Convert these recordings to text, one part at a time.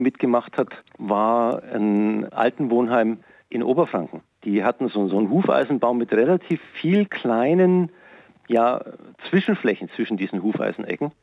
mitgemacht hat, war ein Altenwohnheim in Oberfranken. Die hatten so einen Hufeisenbaum mit relativ viel kleinen Zwischenflächen zwischen diesen Hufeisenecken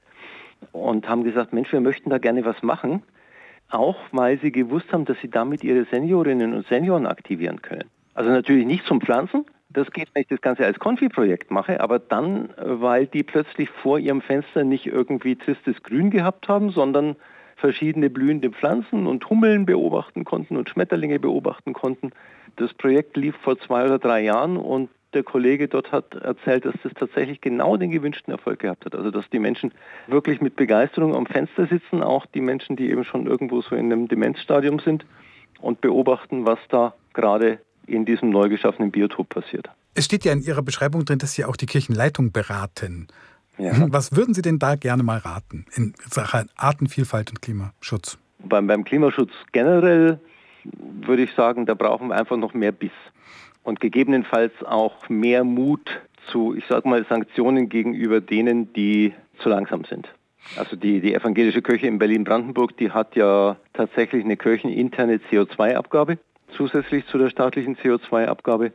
und haben gesagt, Mensch, wir möchten da gerne was machen, auch weil sie gewusst haben, dass sie damit ihre Seniorinnen und Senioren aktivieren können. Also natürlich nicht zum Pflanzen, das geht, wenn ich das Ganze als Konfi-Projekt mache, aber dann, weil die plötzlich vor ihrem Fenster nicht irgendwie tristes Grün gehabt haben, sondern verschiedene blühende Pflanzen und Hummeln beobachten konnten und Schmetterlinge beobachten konnten. Das Projekt lief vor 2 oder 3 Jahren und der Kollege dort hat erzählt, dass das tatsächlich genau den gewünschten Erfolg gehabt hat. Also dass die Menschen wirklich mit Begeisterung am Fenster sitzen, auch die Menschen, die eben schon irgendwo so in einem Demenzstadium sind und beobachten, was da gerade in diesem neu geschaffenen Biotop passiert. Es steht ja in Ihrer Beschreibung drin, dass Sie auch die Kirchenleitung beraten. Ja. Was würden Sie denn da gerne mal raten in Sachen Artenvielfalt und Klimaschutz? Beim Klimaschutz generell würde ich sagen, da brauchen wir einfach noch mehr Biss und gegebenenfalls auch mehr Mut zu, ich sage mal, Sanktionen gegenüber denen, die zu langsam sind. Also die evangelische Kirche in Berlin-Brandenburg, die hat ja tatsächlich eine kircheninterne CO2-Abgabe, zusätzlich zu der staatlichen CO2-Abgabe.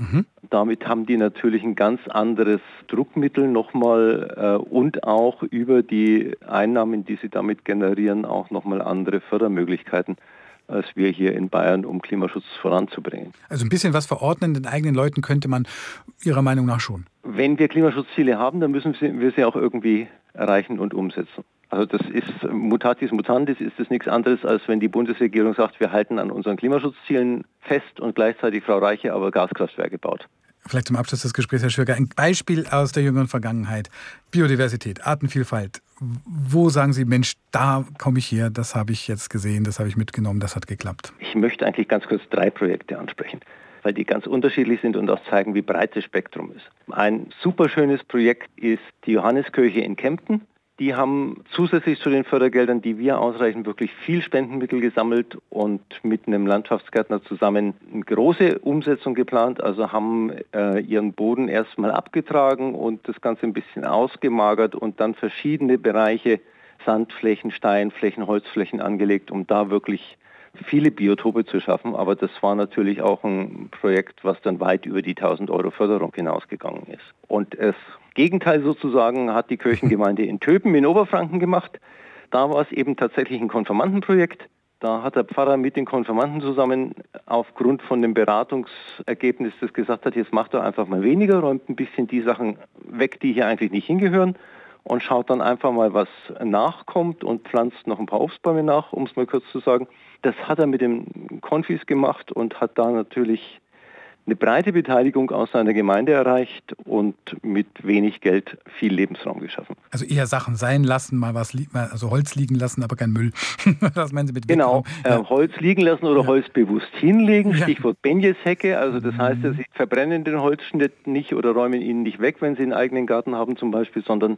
Damit haben die natürlich ein ganz anderes Druckmittel nochmal und auch über die Einnahmen, die sie damit generieren, auch nochmal andere Fördermöglichkeiten, als wir hier in Bayern, um Klimaschutz voranzubringen. Also ein bisschen was verordnen den eigenen Leuten könnte man Ihrer Meinung nach schon. Wenn wir Klimaschutzziele haben, dann müssen wir sie auch irgendwie erreichen und umsetzen. Also das ist mutatis mutandis, ist es nichts anderes, als wenn die Bundesregierung sagt, wir halten an unseren Klimaschutzzielen fest und gleichzeitig Frau Reiche aber Gaskraftwerke baut. Vielleicht zum Abschluss des Gesprächs, Herr Schwirger, ein Beispiel aus der jüngeren Vergangenheit. Biodiversität, Artenvielfalt. Wo sagen Sie, Mensch, da komme ich her, das habe ich jetzt gesehen, das habe ich mitgenommen, das hat geklappt? Ich möchte eigentlich ganz kurz 3 Projekte ansprechen, weil die ganz unterschiedlich sind und auch zeigen, wie breit das Spektrum ist. Ein super schönes Projekt ist die Johanneskirche in Kempten. Die haben zusätzlich zu den Fördergeldern, die wir ausreichen, wirklich viel Spendenmittel gesammelt und mit einem Landschaftsgärtner zusammen eine große Umsetzung geplant. Also haben ihren Boden erstmal abgetragen und das Ganze ein bisschen ausgemagert und dann verschiedene Bereiche, Sandflächen, Steinflächen, Holzflächen angelegt, um da wirklich viele Biotope zu schaffen. Aber das war natürlich auch ein Projekt, was dann weit über die 1.000 Euro Förderung hinausgegangen ist. Und das Gegenteil sozusagen hat die Kirchengemeinde in Töpen in Oberfranken gemacht. Da war es eben tatsächlich ein Konfirmandenprojekt. Da hat der Pfarrer mit den Konfirmanden zusammen aufgrund von dem Beratungsergebnis, das gesagt hat, jetzt macht er einfach mal weniger, räumt ein bisschen die Sachen weg, die hier eigentlich nicht hingehören und schaut dann einfach mal, was nachkommt und pflanzt noch ein paar Obstbäume nach, um es mal kurz zu sagen. Das hat er mit den Konfis gemacht und hat da natürlich eine breite Beteiligung aus seiner Gemeinde erreicht und mit wenig Geld viel Lebensraum geschaffen. Also eher Sachen sein lassen, mal was, also Holz liegen lassen, aber kein Müll. Was meinen Sie mit Genau, Holz liegen lassen oder Holz bewusst hinlegen, Stichwort Benjeshecke. Also das heißt, Sie verbrennen den Holzschnitt nicht oder räumen ihn nicht weg, wenn Sie einen eigenen Garten haben zum Beispiel, sondern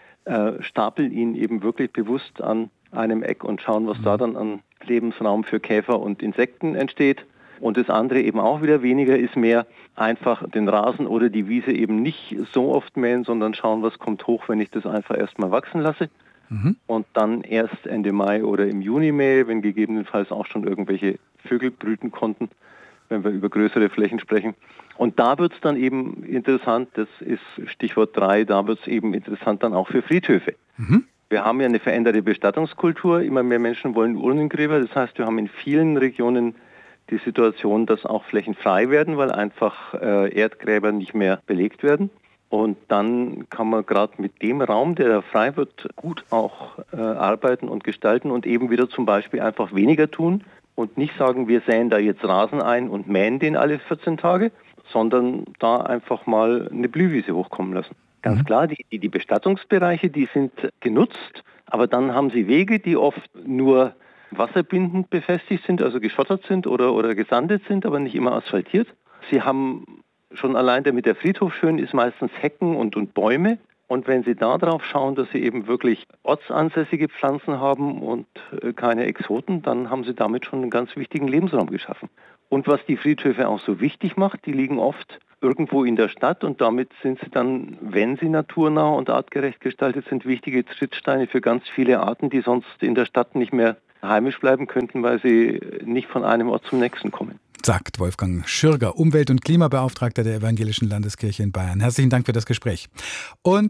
stapeln ihn eben wirklich bewusst an einem Eck und schauen, was da dann an Lebensraum für Käfer und Insekten entsteht. Und das andere eben auch wieder weniger ist mehr, einfach den Rasen oder die Wiese eben nicht so oft mähen, sondern schauen, was kommt hoch, wenn ich das einfach erstmal wachsen lasse. Und dann erst Ende Mai oder im Juni mähe, wenn gegebenenfalls auch schon irgendwelche Vögel brüten konnten, wenn wir über größere Flächen sprechen. Und da wird es dann eben interessant, das ist Stichwort 3, da wird es eben interessant dann auch für Friedhöfe. Wir haben ja eine veränderte Bestattungskultur, immer mehr Menschen wollen Urnengräber, das heißt, wir haben in vielen Regionen die Situation, dass auch Flächen frei werden, weil einfach Erdgräber nicht mehr belegt werden. Und dann kann man gerade mit dem Raum, der da frei wird, gut auch arbeiten und gestalten und eben wieder zum Beispiel einfach weniger tun und nicht sagen, wir säen da jetzt Rasen ein und mähen den alle 14 Tage, sondern da einfach mal eine Blühwiese hochkommen lassen. Ganz klar, die Bestattungsbereiche, die sind genutzt, aber dann haben sie Wege, die oft nur wasserbindend befestigt sind, also geschottert sind oder gesandet sind, aber nicht immer asphaltiert. Sie haben schon allein, damit der Friedhof schön ist, meistens Hecken und Bäume. Und wenn Sie da drauf schauen, dass Sie eben wirklich ortsansässige Pflanzen haben und keine Exoten, dann haben Sie damit schon einen ganz wichtigen Lebensraum geschaffen. Und was die Friedhöfe auch so wichtig macht, die liegen oft irgendwo in der Stadt und damit sind sie dann, wenn sie naturnah und artgerecht gestaltet sind, wichtige Trittsteine für ganz viele Arten, die sonst in der Stadt nicht mehr heimisch bleiben könnten, weil sie nicht von einem Ort zum nächsten kommen. Sagt Wolfgang Schürger, Umwelt- und Klimabeauftragter der Evangelischen Landeskirche in Bayern. Herzlichen Dank für das Gespräch. Und